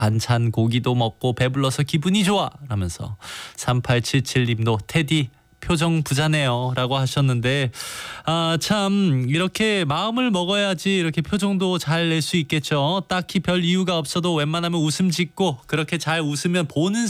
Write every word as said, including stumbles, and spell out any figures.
반찬 고기도 먹고 배불러서 기분이 좋아 라면서 삼팔칠칠 님도 테디 표정 부자네요 라고 하셨는데, 아, 참 이렇게 마음을 먹어야지 이렇게 표정도 잘 낼 수 있겠죠. 딱히 별 이유가 없어도 웬만하면 웃음 짓고 그렇게 잘 웃으면 보는